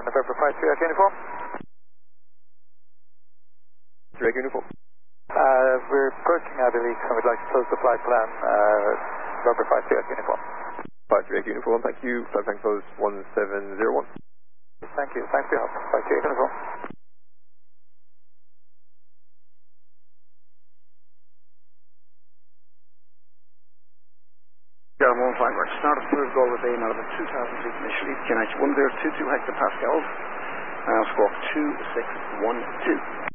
November 5 3 uniform. Direct uniform. We're approaching Abbey Leaks and we'd like to close the flight plan, November 5 3 uniform. 5 direct uniform, thank you. Flight plan close 1701. Thank you, thanks for your help. 5 3 uniform. Garden 1 flight, we're started through Galway Bay, now about 2,000 feet initially, QNH 1022 hectopascals, squawk 2612.